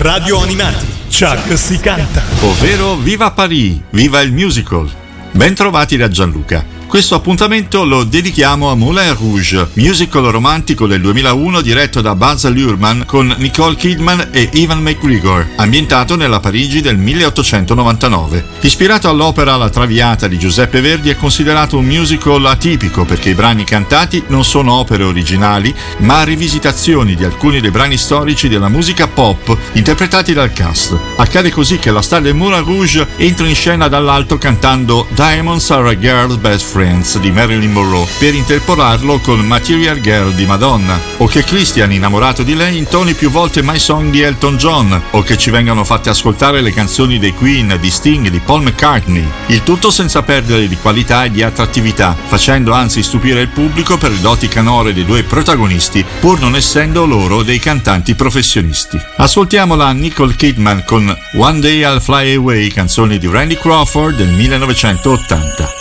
Radio Animati, Chuck si canta. Ovvero Viva Paris, viva il musical. Ben trovati da Gianluca. Questo appuntamento lo dedichiamo a Moulin Rouge, musical romantico del 2001 diretto da Baz Luhrmann con Nicole Kidman e Ewan McGregor, ambientato nella Parigi del 1899. Ispirato all'opera La Traviata di Giuseppe Verdi, è considerato un musical atipico perché i brani cantati non sono opere originali, ma rivisitazioni di alcuni dei brani storici della musica pop interpretati dal cast. Accade così che la star del Moulin Rouge entra in scena dall'alto cantando Diamonds Are a Girl's Best Friend di Marilyn Monroe per interpolarlo con Material Girl di Madonna, o che Christian, innamorato di lei, intoni più volte My Song di Elton John, o che ci vengano fatte ascoltare le canzoni dei Queen, di Sting, di Paul McCartney. Il tutto senza perdere di qualità e di attrattività, facendo anzi stupire il pubblico per le doti canore dei due protagonisti, pur non essendo loro dei cantanti professionisti. Ascoltiamola Nicole Kidman con One Day I'll Fly Away, canzone di Randy Crawford del 1980.